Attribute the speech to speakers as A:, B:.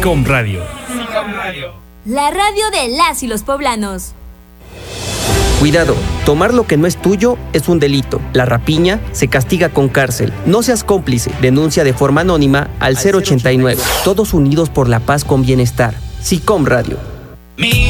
A: SICOM Radio.
B: La radio de las y los poblanos.
C: Cuidado, tomar lo que no es tuyo es un delito. La rapiña se castiga con cárcel. No seas cómplice. Denuncia de forma anónima al 089. Todos unidos por la paz con bienestar. SICOM Radio.